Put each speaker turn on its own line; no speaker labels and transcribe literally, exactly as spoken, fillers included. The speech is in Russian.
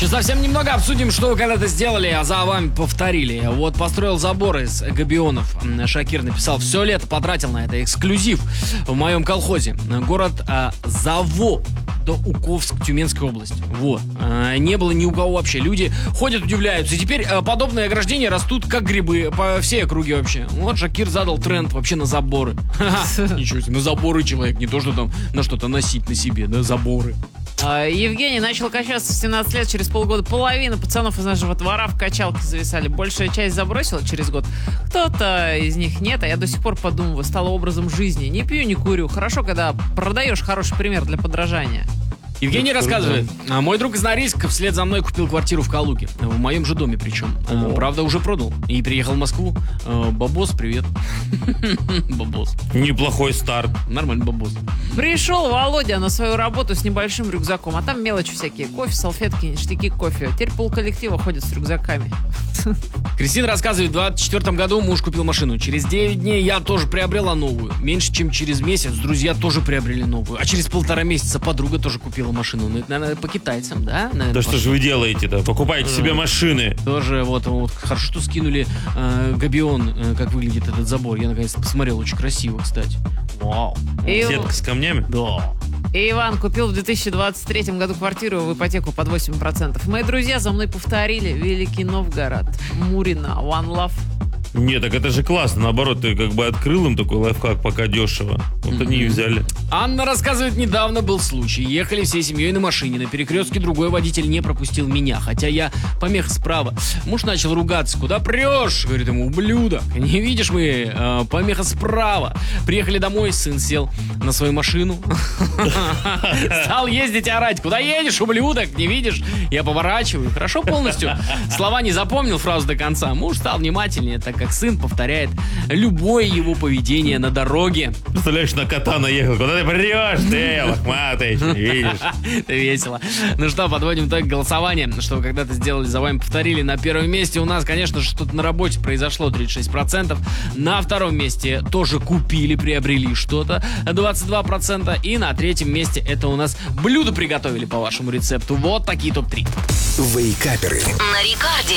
Сейчас совсем немного обсудим, что вы когда-то сделали, а за вами повторили. Вот построил забор из габионов. Шакир написал: все лето потратил на это. Эксклюзив в моем колхозе. Город а, Заво. До Уковск, Тюменская область. Вот. А, не было ни у кого вообще. Люди ходят, удивляются. И теперь а, подобные ограждения растут как грибы по всей округе вообще. Вот Шакир задал тренд вообще на заборы. Ничего себе, на заборы человек. Не то, что там на что-то носить на себе, да, заборы.
Евгений начал качаться в семнадцать лет, через полгода половина пацанов из нашего двора в качалке зависали. Большая часть забросила через год. Кто-то из них нет, а я до сих пор подумываю, стало образом жизни. Не пью, не курю. Хорошо, когда продаешь хороший пример для подражания.
Евгений
Это
рассказывает: а, мой друг из Норильска вслед за мной купил квартиру в Калуге. В моем же доме причем. А, правда, уже продал. И приехал в Москву. А, бабос, привет. Бабос.
Неплохой старт.
Нормальный бабос.
Пришел Володя на свою работу с небольшим рюкзаком, а там мелочи всякие. Кофе, салфетки, ништяки, кофе. Теперь полколлектива ходит с рюкзаками.
Кристина рассказывает: в двадцать четвёртом году муж купил машину. Через девять дней я тоже приобрела новую. Меньше чем через месяц друзья тоже приобрели новую. А через полтора месяца подруга тоже купила машину. Ну, это, наверное, по китайцам, да? Наверное,
Да что же вы делаете-то? Покупайте себе машины.
Тоже вот, вот хорошо, что скинули э, габион, э, как выглядит этот забор. Я наконец-то посмотрел, очень красиво, кстати. Вау.
И,
Сетка с камнями?
Да.
и Иван купил в две тысячи двадцать третьем году квартиру в ипотеку под восемь процентов. Мои друзья за мной повторили. Великий Новгород. Мурина. One Love.
Нет, так это же классно. Наоборот, ты как бы открыл им такой лайфхак, пока дешево. Вот они и взяли.
Анна рассказывает: недавно был случай. Ехали всей семьей на машине. На перекрестке другой водитель не пропустил меня, хотя я помеха справа. Муж начал ругаться: куда прешь? Говорит ему: ублюдок. Не видишь, мы э, помеха справа. Приехали домой, сын сел на свою машину. Стал ездить и орать: куда едешь, ублюдок? Не видишь? Я поворачиваю. Хорошо полностью слова не запомнил, фразу до конца. Муж стал внимательнее, так как сын повторяет любое его поведение на дороге.
Представляешь, на кота наехал. Куда ты прешь, ты, лохматый? Видишь?
Это весело. Ну что, подводим итог голосования. Что вы когда-то сделали, за вами повторили. На первом месте у нас, конечно же, что-то на работе произошло, тридцать шесть процентов. На втором месте тоже купили, приобрели что-то, двадцать два процента. И на третьем месте это у нас блюдо приготовили по вашему рецепту. Вот такие топ три.
Вейкаперы.
На рекорде.